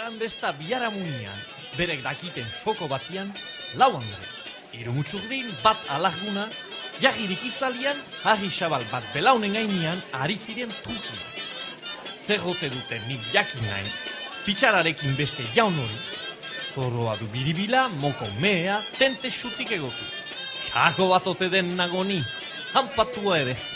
besta biharamunian, berek dakiten soko batian, lau andre. Irumutxurdin bat alarguna, jagirik itzalian, harri xabal bat belaunen gainean, aritziren truki. Zer gote dute nik jakin nahi, pitxararekin beste jaun hori. Zorroa du biribila, moko mea, tente xutik egotu. Xako bat ote den nagoni, hanpatua ere.